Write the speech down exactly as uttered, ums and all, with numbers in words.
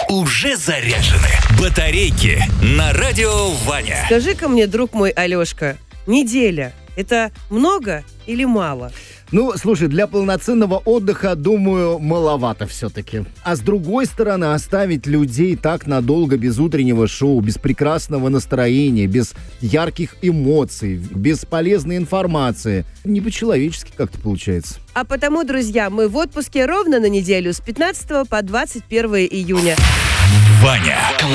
уже заряжены. Батарейки на радио Ваня. Скажи-ка мне, друг мой Алешка, неделя – это много или мало? Ну, слушай, для полноценного отдыха, думаю, маловато все-таки. А с другой стороны, оставить людей так надолго без утреннего шоу, без прекрасного настроения, без ярких эмоций, без полезной информации, не по-человечески как-то получается. А потому, друзья, мы в отпуске ровно на неделю с пятнадцатого по двадцать первое июня. Ваня.